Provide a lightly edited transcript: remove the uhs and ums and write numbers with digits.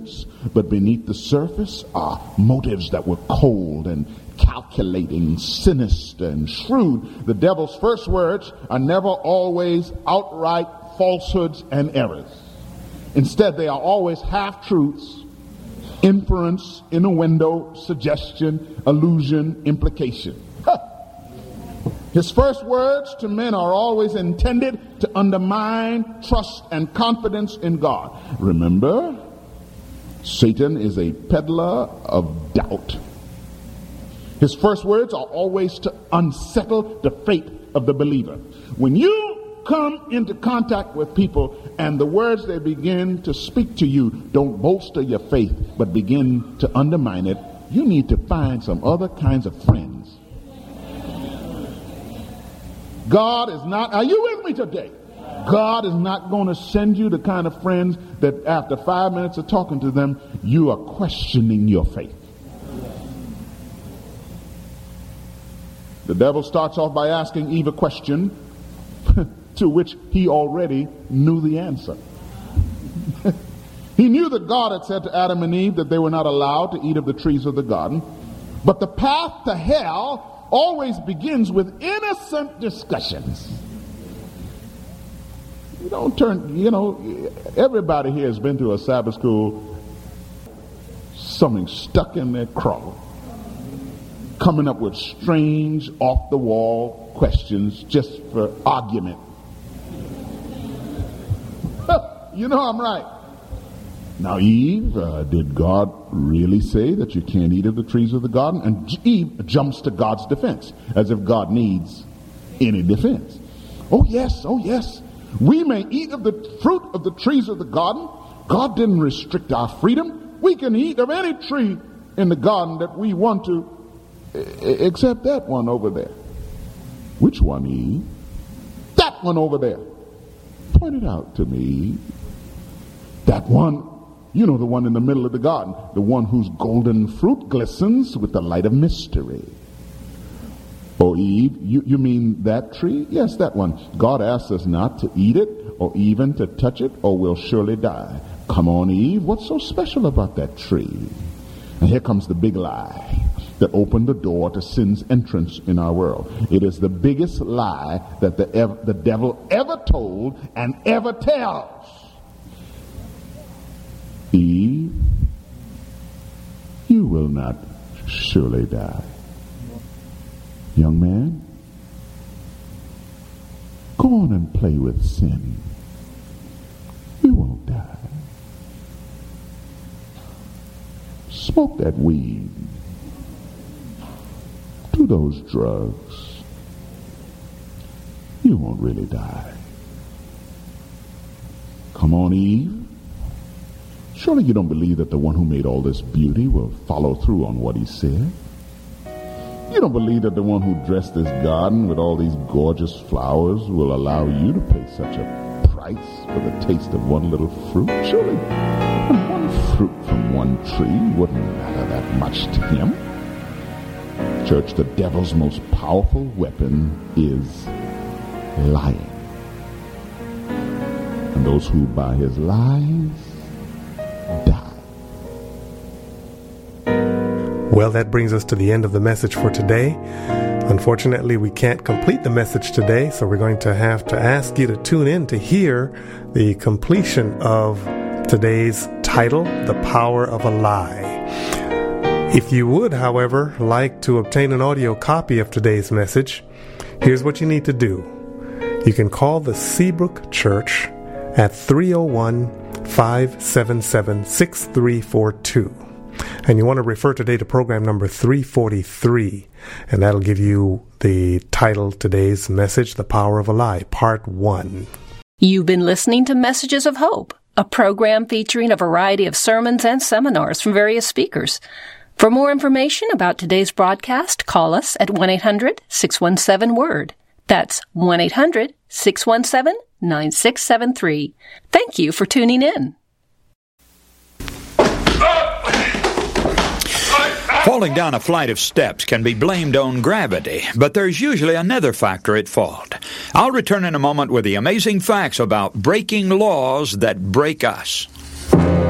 but beneath the surface are motives that were cold and calculating, sinister and shrewd. The devil's first words are never always outright falsehoods and errors. Instead, they are always half-truths, inference, innuendo, suggestion, allusion, implication. His first words to men are always intended to undermine trust and confidence in God. Remember, Satan is a peddler of doubt. His first words are always to unsettle the faith of the believer. When you come into contact with people and the words they begin to speak to you don't bolster your faith but begin to undermine it, you need to find some other kinds of friends. God is not, are you with me today? God is not going to send you the kind of friends that after 5 minutes of talking to them, you are questioning your faith. The devil starts off by asking Eve a question to which he already knew the answer. He knew that God had said to Adam and Eve that they were not allowed to eat of the trees of the garden. But the path to hell always begins with innocent discussions. You don't turn, everybody here has been to a Sabbath school, something stuck in their craw, coming up with strange, off-the-wall questions just for argument. You know I'm right. Now, Eve, did God really say that you can't eat of the trees of the garden? And Eve jumps to God's defense, as if God needs any defense. Oh, yes. We may eat of the fruit of the trees of the garden. God didn't restrict our freedom. We can eat of any tree in the garden that we want to, except that one over there. Which one, Eve? That one over there. Point it out to me. That one, the one in the middle of the garden, the one whose golden fruit glistens with the light of mystery. Oh, Eve, you mean that tree? Yes, that one. God asks us not to eat it or even to touch it or we'll surely die. Come on, Eve, what's so special about that tree? And here comes the big lie that opened the door to sin's entrance in our world. It is the biggest lie that the devil ever told and ever tells. Eve, you will not surely die. Young man, go on and play with sin. You won't die. Smoke that weed. Do those drugs. You won't really die. Come on, Eve. Surely you don't believe that the one who made all this beauty will follow through on what he said? You don't believe that the one who dressed this garden with all these gorgeous flowers will allow you to pay such a price for the taste of one little fruit? Surely one fruit from one tree wouldn't matter that much to him. Church, the devil's most powerful weapon is lying. And those who by his lies die. Well, that brings us to the end of the message for today. Unfortunately, we can't complete the message today, so we're going to have to ask you to tune in to hear the completion of today's title, The Power of a Lie. If you would, however, like to obtain an audio copy of today's message, here's what you need to do. You can call the Seabrook Church at 301-577-6342. And you want to refer today to program number 343, and that'll give you the title today's message, The Power of a Lie, Part 1. You've been listening to Messages of Hope, a program featuring a variety of sermons and seminars from various speakers. For more information about today's broadcast, call us at 1-800-617-WORD. That's 1-800-617-9673. Thank you for tuning in. Falling down a flight of steps can be blamed on gravity, but there's usually another factor at fault. I'll return in a moment with the amazing facts about breaking laws that break us.